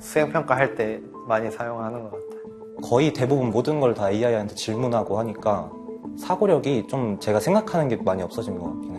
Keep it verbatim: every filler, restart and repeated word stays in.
수행평가 할 때 많이 사용하는 것 같아요. 거의 대부분 모든 걸 다 에이아이한테 질문하고 하니까 사고력이 좀 제가 생각하는 게 많이 없어진 것 같긴 해요.